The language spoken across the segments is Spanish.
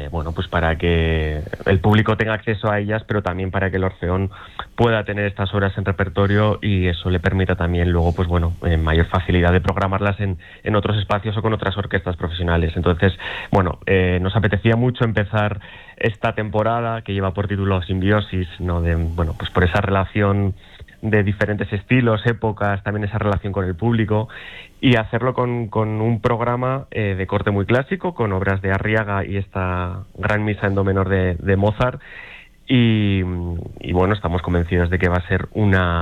bueno, pues para que el público tenga acceso a ellas, pero también para que el Orfeón pueda tener estas obras en repertorio y eso le permita también luego, pues bueno, mayor facilidad de programarlas en otros espacios o con otras orquestas profesionales. Entonces, bueno, nos apetecía mucho empezar esta temporada que lleva por título Simbiosis, ¿no? Bueno, pues por esa relación de diferentes estilos, épocas, también esa relación con el público, y hacerlo con un programa de corte muy clásico, con obras de Arriaga y esta gran misa en do menor de Mozart, y bueno, estamos convencidos de que va a ser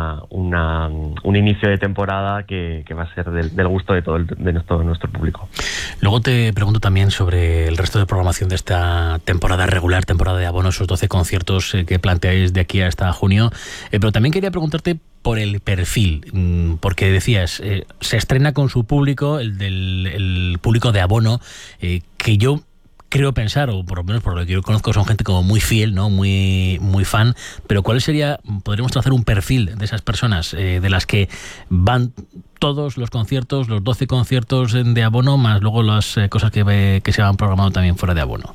un inicio de temporada que va a ser del gusto de todo nuestro público. Luego te pregunto también sobre el resto de programación de esta temporada regular, temporada de abono, esos 12 conciertos que planteáis de aquí hasta junio. Pero también quería preguntarte por el perfil, porque decías, se estrena con su público, el público de abono, que yo creo pensar, o por lo menos por lo que yo conozco, son gente como muy fiel, ¿no? Muy fan, pero ¿cuál sería, podríamos trazar un perfil de esas personas, de las que van todos los conciertos, los 12 conciertos de abono, más luego las cosas que se van programando también fuera de abono?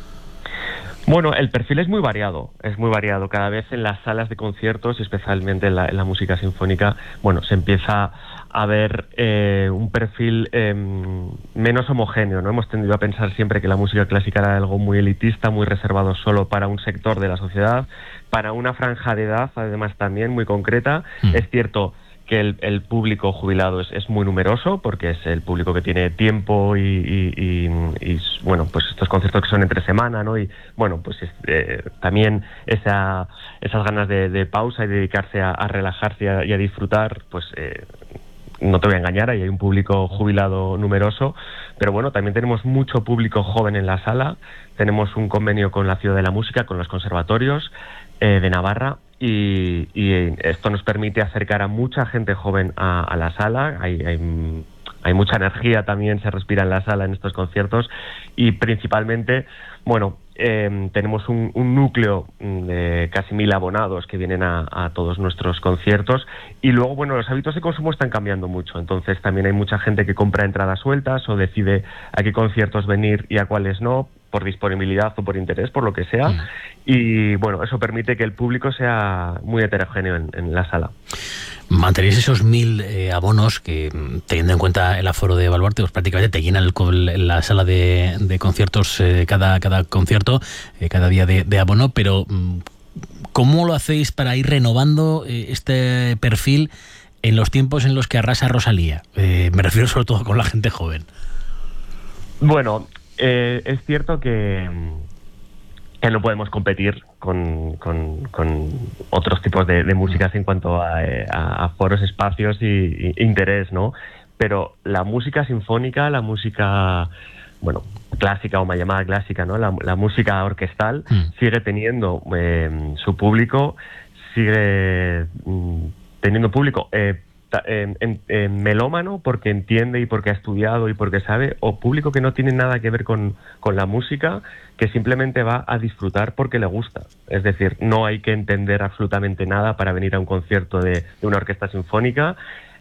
Bueno, el perfil es muy variado. Cada vez en las salas de conciertos, especialmente en la música sinfónica, bueno, se empieza a ver un perfil menos homogéneo, ¿no? Hemos tendido a pensar siempre que la música clásica era algo muy elitista, muy reservado solo para un sector de la sociedad, para una franja de edad, además también muy concreta. Es cierto que el público jubilado es muy numeroso, porque es el público que tiene tiempo y bueno, pues estos conciertos que son entre semana, ¿no? Y bueno, pues también esas ganas de pausa y dedicarse a relajarse y a disfrutar, pues no te voy a engañar, ahí hay un público jubilado numeroso, pero bueno, también tenemos mucho público joven en la sala. Tenemos un convenio con la Ciudad de la Música, con los conservatorios de Navarra, y esto nos permite acercar a mucha gente joven a la sala. Hay mucha energía también, se respira en la sala en estos conciertos, y principalmente, bueno, tenemos un núcleo de casi 1000 abonados que vienen a todos nuestros conciertos, y luego, bueno, los hábitos de consumo están cambiando mucho, entonces también hay mucha gente que compra entradas sueltas o decide a qué conciertos venir y a cuáles no, por disponibilidad o por interés, por lo que sea, y bueno, eso permite que el público sea muy heterogéneo en la sala. Mantenéis esos 1000 abonos que, teniendo en cuenta el aforo de Baluarte, pues prácticamente te llenan la sala de conciertos, cada concierto, cada día de abono, pero ¿cómo lo hacéis para ir renovando este perfil en los tiempos en los que arrasa Rosalía? Me refiero sobre todo con la gente joven. Bueno, es cierto que no podemos competir con otros tipos de músicas en cuanto a foros, espacios y interés, ¿no? Pero la música sinfónica, la música, bueno, clásica o mal llamada clásica, ¿no? La música orquestal sigue teniendo su público, sigue teniendo público melómano, porque entiende y porque ha estudiado y porque sabe, o público que no tiene nada que ver con la música, que simplemente va a disfrutar porque le gusta. Es decir, no hay que entender absolutamente nada para venir a un concierto de una orquesta sinfónica.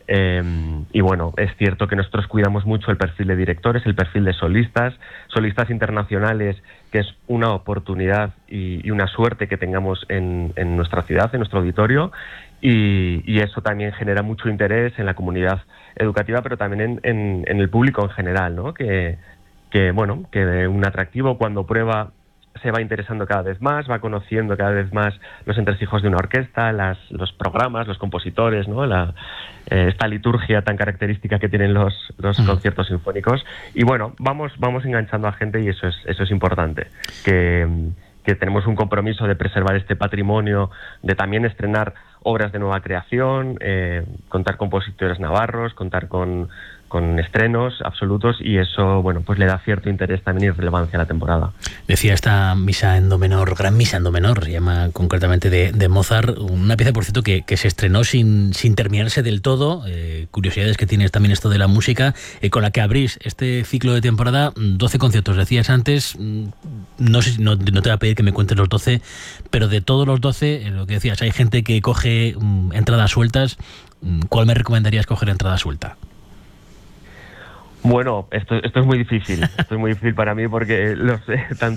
Y bueno, es cierto que nosotros cuidamos mucho el perfil de directores, el perfil de solistas internacionales, que es una oportunidad y una suerte que tengamos en nuestra ciudad, en nuestro auditorio, y eso también genera mucho interés en la comunidad educativa, pero también en el público en general, ¿no? Que bueno, que un atractivo cuando prueba se va interesando cada vez más, va conociendo cada vez más los entresijos de una orquesta, los programas, los compositores, ¿no? Esta liturgia tan característica que tienen los conciertos sinfónicos, y bueno, vamos enganchando a gente, y eso es importante, que tenemos un compromiso de preservar este patrimonio, de también estrenar obras de nueva creación, contar con compositores navarros, contar con estrenos absolutos, y eso, bueno, pues le da cierto interés también y relevancia a la temporada. Decía esta misa en do menor, gran misa en do menor, se llama concretamente de Mozart, una pieza, por cierto, que se estrenó sin terminarse del todo, curiosidades que tiene también esto de la música, con la que abrís este ciclo de temporada, 12 conciertos, decías antes, no sé, no te voy a pedir que me cuentes los 12, pero de todos los 12, lo que decías, hay gente que coge entradas sueltas. ¿Cuál me recomendarías coger entrada suelta? Bueno, esto es muy difícil. Esto es muy difícil para mí porque tanto